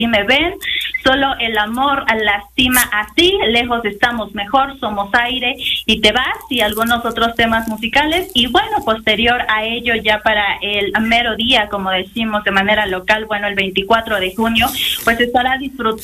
aquí me ven, solo el amor lastima así, lejos estamos mejor, somos aire y te vas, y algunos otros temas musicales. Y bueno, posterior a ello, ya para el mero día, como decimos de manera local, bueno, el 24 de junio, pues estará disfrutando